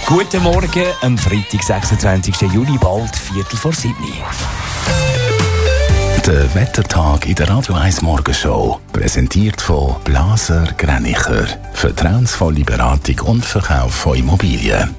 Guten Morgen, am Freitag, 26. Juli, bald 6:45. Der Wettertag in der Radio 1 Morgenshow. Präsentiert von Blaser Greinicher. Vertrauensvolle Beratung und Verkauf von Immobilien.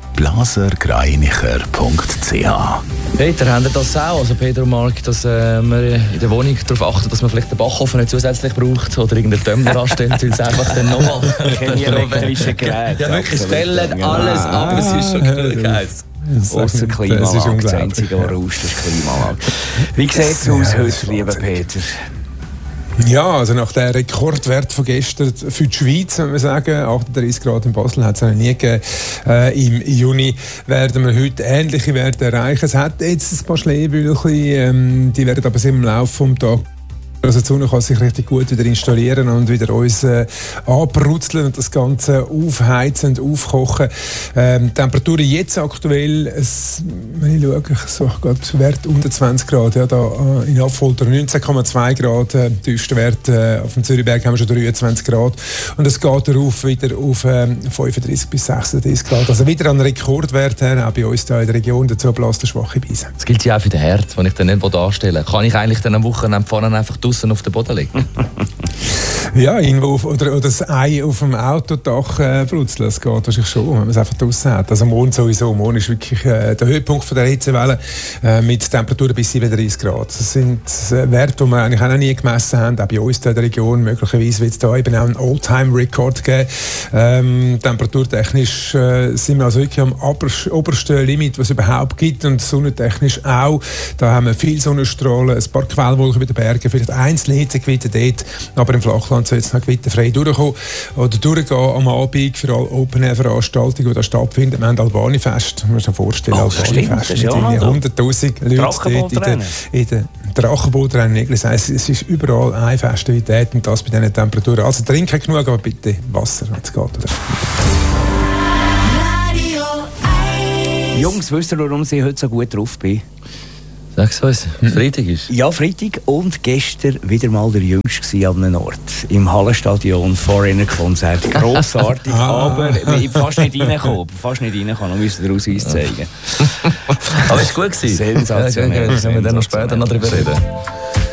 blasergreinicher.ch. Peter, haben Sie das auch? Also Peter und Marc, dass man in der Wohnung darauf achten, dass man vielleicht den Backofen nicht zusätzlich braucht oder irgendeinen Dämmler anstellt, weil es einfach dann nochmal... Keine elektrischen Geräte. Ja, wirklich, stellen alles ab, es ist schon genug heiß. Ausser Klimaanlage, das einzige, was rauscht, ist Klimaanlage. Wie sieht es aus heute, lieber Peter? Ja, also nach dem Rekordwert von gestern für die Schweiz, wenn wir sagen, 38 Grad in Basel hat es noch nie gegeben. Im Juni werden wir heute ähnliche Werte erreichen. Es hat jetzt ein paar Schneewölkchen, die werden aber im Laufe des Tages. Also die Sonne kann sich richtig gut wieder installieren und wieder uns anbrutzeln und das Ganze aufheizen und aufkochen. Temperaturen jetzt aktuell, wenn ich schaue, so gerade Wert unter 20 Grad. Ja, da in Affolter 19,2 Grad. Tiefster Wert auf dem Zürichberg haben wir schon 23 Grad. Und es geht darauf wieder auf 35 bis 36 Grad. Also wieder ein Rekordwert her, auch bei uns hier in der Region. Dazu bläst der schwache Brise. Das gilt ja auch für den Herd, den ich dann nicht anstellen will. Kann ich eigentlich dann am Wochenende vorne einfach draussen auf den Boden legen? Ja, irgendwo oder das Ei auf dem Autodach brutzeln, das geht wahrscheinlich schon, wenn man es einfach draussen hat. Also morgen sowieso. Morgen ist wirklich der Höhepunkt von der Hitzewelle mit Temperaturen bis 37 Grad. Das sind Werte, die wir eigentlich auch noch nie gemessen haben, auch bei uns in der Region. Möglicherweise wird es da eben auch einen All-Time-Record geben. Temperaturtechnisch sind wir also wirklich am obersten Limit, was es überhaupt gibt, und sonnentechnisch auch. Da haben wir viel Sonnenstrahlen, ein paar Quellwolken bei den Bergen, vielleicht einzelne Hitzegebiete dort, aber im Flachland soll es noch gewitterfrei durchkommen oder durchgehen am Abend für alle Open-Air-Veranstaltungen, die da stattfinden. Wir haben Albani-Fest, man muss sich vorstellen, Albani-Fest mit 100'000 Leuten dort in den Drachenbootrennen. Das heisst, es ist überall eine Festivität und das bei diesen Temperaturen. Also trinken genug, aber bitte Wasser, wenn es geht. Oder? Jungs, wisst ihr, warum ich heute so gut drauf bin? Sag's uns, Freitag ist. Ja, Freitag und gestern wieder mal der Jüngste an einem Ort. Im Hallenstadion, Foreigner-Konzert. Grossartig, aber fast nicht reingekommen. Dann müssen wir den Ausweis zeigen. Aber es war gut. Sensationell. Ja, können wir dann noch später noch drüber reden.